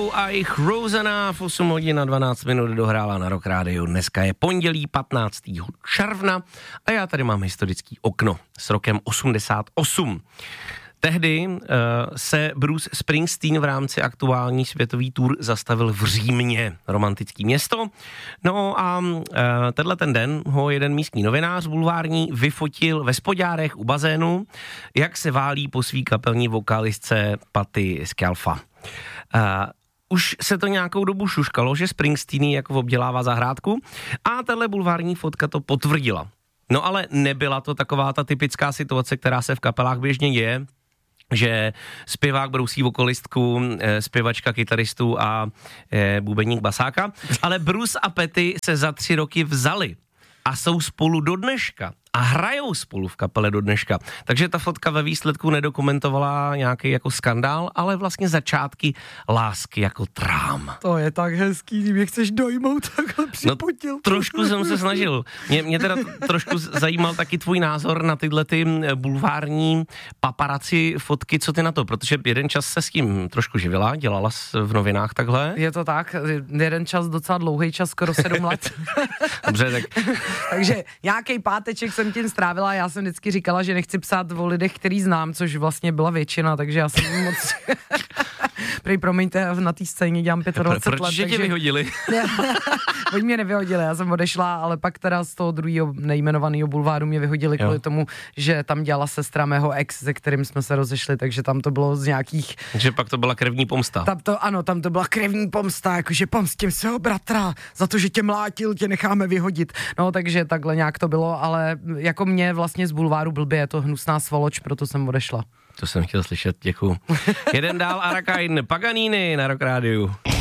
Joe a jejich Rosanna v 8 hodin a 12 minut dohrála na Rock Radio. Dneska je pondělí 15. června a já tady mám historický okno s rokem 88. Tehdy se Bruce Springsteen v rámci aktuální světový tour zastavil v Římě, romantický město. No a tenhle ten den ho jeden místní novinář bulvární vyfotil ve spodňárech u bazénu, jak se válí po svý kapelní vokalistce Patti Scialfa. Už se to nějakou dobu šuškalo, že Springsteen jako obdělává zahrádku a tahle bulvární fotka to potvrdila. No ale nebyla to taková ta typická situace, která se v kapelách běžně děje, že zpěvák brousí vokalistku, zpěvačka kytaristu a bubeník basáka, ale Bruce a Patti se za 3 roky vzali a jsou spolu do dneška a hrajou spolu v kapele do dneška. Takže ta fotka ve výsledku nedokumentovala nějaký jako skandál, ale vlastně začátky lásky jako trám. To je tak hezký, když mě chceš dojmout, takhle připotil. No, trošku jsem se snažil. Mě teda trošku zajímal taky tvůj názor na tyhle ty bulvární paparazzi fotky, co ty na to, protože jeden čas se s tím trošku živila, dělala v novinách takhle. Je to tak, jeden čas, docela dlouhý čas, skoro 7 let. Dobře, tak. Takže nějaký páteček jsem tím strávila, já jsem vždycky říkala, že nechci psát o lidech, který znám, což vlastně byla většina, takže já jsem moc... Prej, promiňte, na té scéně dělám 25 let. Proč tě vyhodili? Oni mě nevyhodili, já jsem odešla, ale pak teda z toho druhého nejmenovaného bulváru mě vyhodili kvůli tomu, že tam dělala sestra mého ex, se kterým jsme se rozešli, takže tam to bylo z nějakých... Takže pak to byla krevní pomsta. Tam to byla krevní pomsta, jakože pomstím svého bratra, za to, že tě mlátil, tě necháme vyhodit. No, takže takhle nějak to bylo, ale jako mě vlastně z bulváru blbě, je to hnusná svoloč, proto jsem odešla. To jsem chtěl slyšet, děkuju. Jeden dál Arakain, Paganini na Rock Radio.